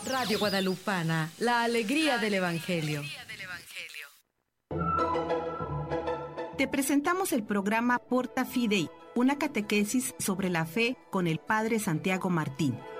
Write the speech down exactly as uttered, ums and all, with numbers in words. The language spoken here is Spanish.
Radio Guadalupana, la alegría del Evangelio. Te presentamos el programa Porta Fidei, una catequesis sobre la fe con el Padre Santiago Martín.